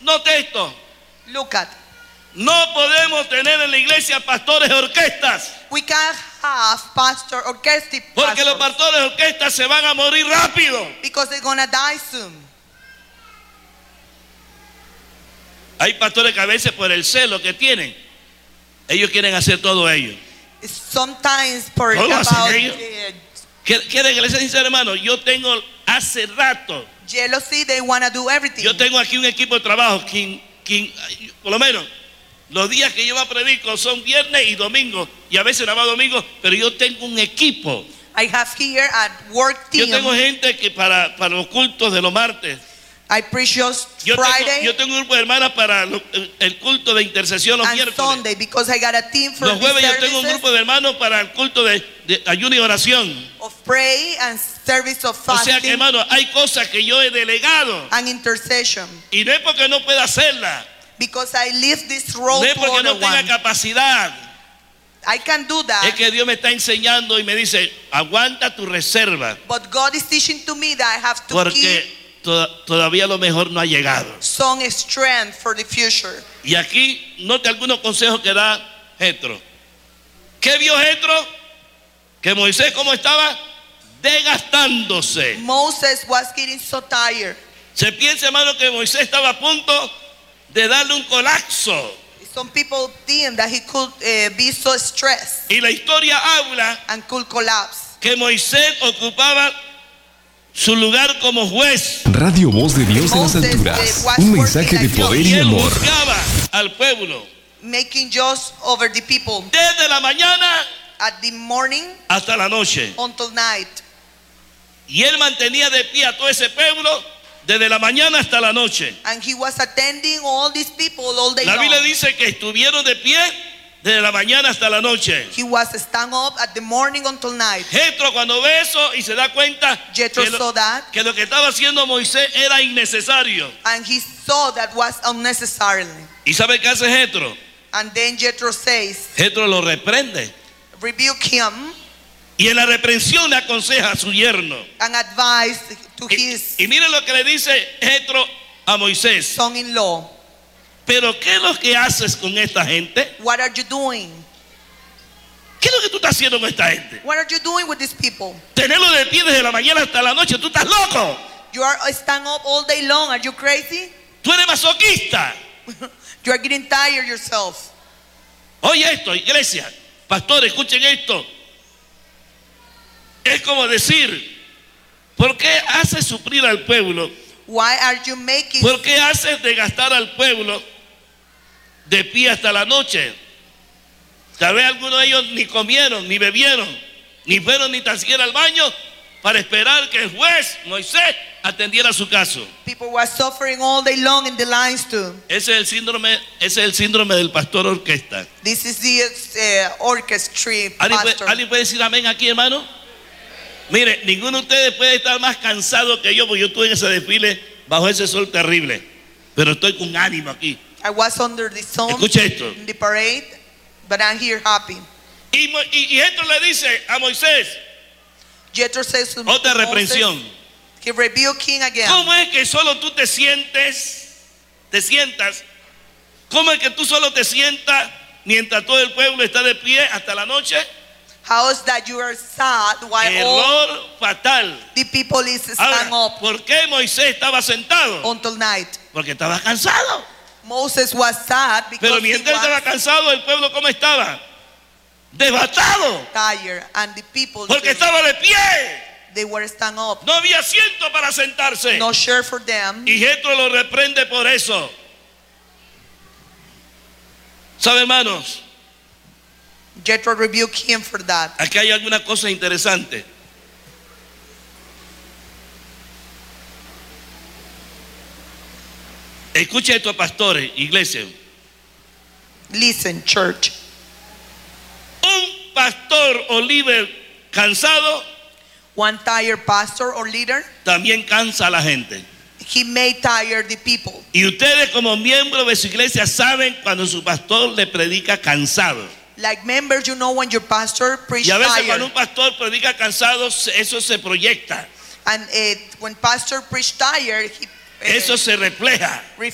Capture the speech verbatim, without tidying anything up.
Note esto. Look at. No podemos tener en la iglesia pastores de orquestas. We can't have pastor orchestra Porque los pastors pastores de orquestas se van a morir rápido. because they're gonna die soon. Hay pastores que a veces por el celo que tienen, ellos quieren hacer todo ello. Sometimes for ¿Cómo hacen about ellos? uh, Quieren que les sea sincero, hermano. Yo tengo hace rato, jealousy, they wanna do everything. yo tengo aquí un equipo de trabajo, quien, quien, por lo menos los días que yo me predico son viernes y domingo, y a veces nada más domingo, pero yo tengo un equipo. I have here at work Yo team. tengo gente que para, para los cultos de los martes. I preach just Yo tengo, Friday yo tengo un grupo de hermanas para lo- el, el culto de intercesión los and miércoles. Sunday because I got a team for Los jueves these yo tengo un services grupo de hermanos para el culto de, de ayuno y oración. of pray and service of O sea que, fasting hermano, hay cosas que yo he delegado. and intercession. Y no es porque no pueda hacerla. Because I leave this No role es to porque no other tenga one. capacidad. I can do that. Es que Dios me está enseñando y me dice, aguanta tu reserva. But God is teaching to me that I have to Porque keep to- todavía lo mejor no ha llegado. some strength for the future. Y aquí note algunos consejos que da Jetro. ¿Qué vio Jetro? Que Moisés, ¿cómo estaba? Desgastándose. Moses was getting so tired. Se piensa, hermano, que Moisés estaba a punto de darle un colapso. Some people think that he could uh, be so stressed Y la historia habla and could collapse. que Moisés ocupaba su lugar como juez. Radio Voz de Dios en las Moses, alturas. eh, was Un mensaje de working like poder Y y él amor. juzgaba al pueblo Making just over the people desde la mañana at the morning hasta la noche. until night. Y él mantenía de pie a todo ese pueblo desde la mañana hasta la noche. And he was attending all these people all day La Biblia long. dice que estuvieron de pie desde la mañana hasta la noche. He was stand up at the morning until night. Jetro cuando ve eso y se da cuenta Jethro que lo, saw that que lo que estaba haciendo Moisés era innecesario. and he saw that was unnecessarily. ¿Y sabe qué hace Jetro? And then Jethro says, Jetro lo reprende. rebuke him Y en la reprensión le aconseja a su yerno. and advise to Y, his y miren lo que le dice Jetro a Moisés. son-in-law, Pero ¿qué es lo que haces con esta gente? what are you doing? ¿Qué es lo que tú estás haciendo con esta gente? What are you doing with these people? Tenerlo de pie desde la mañana hasta la noche. Tú estás loco. You are stand up all day long. Are you crazy? Tú eres masoquista. You are getting tired yourself. Oye esto, iglesia. Pastor, escuchen esto. Es como decir, ¿por qué haces sufrir al pueblo? Why are you making ¿Por qué haces desgastar al pueblo de pie hasta la noche? Tal vez algunos de ellos ni comieron, ni bebieron, ni fueron ni tan siquiera al baño para esperar que el juez Moisés atendiera su caso. people were suffering all day long in the lines too? Ese es el síndrome, ese es el síndrome del pastor orquesta. This is the uh, orchestra ¿Alguien puede, pastor. ¿Alguien puede decir amén aquí, hermano? Mire, ninguno de ustedes puede estar más cansado que yo, porque yo estuve en ese desfile bajo ese sol terrible. Pero estoy con ánimo aquí. I was under the sun Escucha esto. in the parade, but I'm here happy. Y, Mo- y, y esto le dice a Moisés, Jethro says to otra Moses, reprensión. he rebuked king again. ¿Cómo es que solo tú te sientes, te sientas? ¿Cómo es que tú solo te sientas mientras todo el pueblo está de pie hasta la noche? How is that you are sad while all Error fatal. the people is stand Ahora, up ¿por qué Moisés estaba sentado? until night? Porque estaba cansado. Moses was sad because Pero he mientras él estaba was cansado, el pueblo ¿cómo estaba? Devastado. tired, and the people Porque too, estaba de pie. they were stand up. No había asiento para sentarse. No share for them. Y Jetro lo reprende por eso. ¿Sabe, hermanos? Jethro rebuked him for that. Aquí hay alguna cosa interesante. Escucha esto, pastores, iglesia. Listen, church. Un pastor o líder cansado One tired pastor or leader, también cansa a la gente. he may tire the people. Y ustedes como miembros de su iglesia saben cuando su pastor le predica cansado. Like members, you know when your pastor preach Y a veces cuando tired. un pastor predica cansado, eso se proyecta. And uh, when pastor preach tired, he uh, Eso se refleja.